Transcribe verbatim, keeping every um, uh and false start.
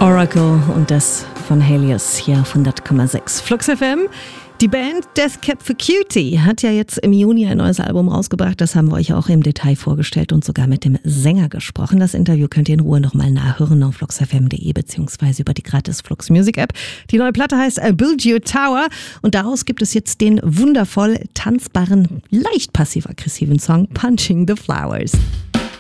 Oracle und das von Helios hier auf hundert Komma sechs Flux F M. Die Band Death Cab for Cutie hat ja jetzt im Juni ein neues Album rausgebracht. Das haben wir euch auch im Detail vorgestellt und sogar mit dem Sänger gesprochen. Das Interview könnt ihr in Ruhe nochmal nachhören auf flux f m punkt d e beziehungsweise über die gratis Flux Music App. Die neue Platte heißt Build Your Tower und daraus gibt es jetzt den wundervoll tanzbaren, leicht passiv-aggressiven Song Punching the Flowers.